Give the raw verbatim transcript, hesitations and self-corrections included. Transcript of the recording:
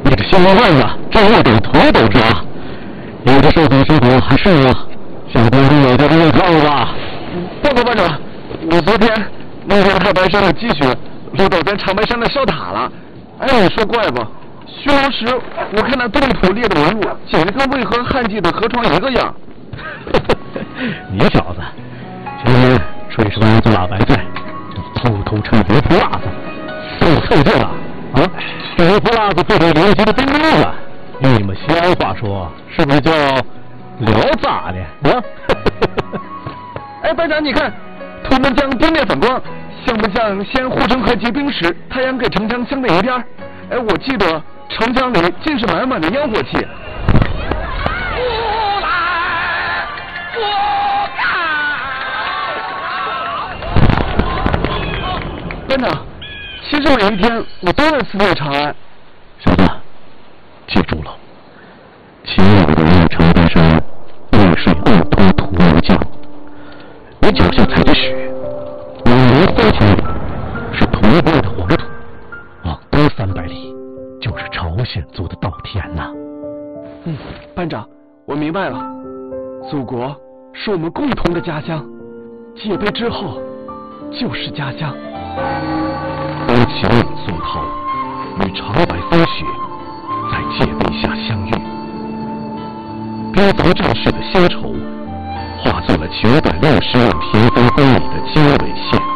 你这小汉子，这我都头都是啊！你这受苦辛苦还是我，下班你也得给我看吧。 报告班长，我昨天弄上太白山的积雪，漏到咱长白山的哨塔了。哎，你说怪不？薛老师，我看那冻土裂的纹路，简直跟渭河旱季的河床一个样。 你小子，今天炊事班做大白菜，偷偷趁别铺辣子，受凑劲了啊！这一铺辣子最后留下的灯笼了，用你们西安话说，是不是叫聊咋的啊？ 哎，班长，你看，土木匠冰面反光，像不像先护城河结冰时，太阳给城墙镶的一边？哎，我记得城墙里尽是满满的烟火气。 不来，不干！ 班长，其实有一天我都在思念长安。 小子，记住了，秦老的那长白山，渭水恶通土木匠，你脚下踩着雪，往南花千里是潼关的黄土，往东三百里就是朝鲜族的稻田呐。 嗯，班长，我明白了，祖国是我们共同的家乡，戒备之后就是家乡。 当秦岭宋涛与长白风雪在戒备下相遇，边防战士的乡愁化作了九百六十万平方公里的经纬线。